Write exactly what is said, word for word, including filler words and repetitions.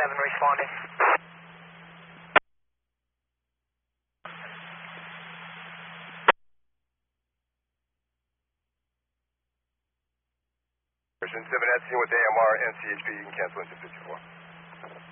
seven responding. Version seven at scene with A M R and C H P, you can cancel into fifty-four.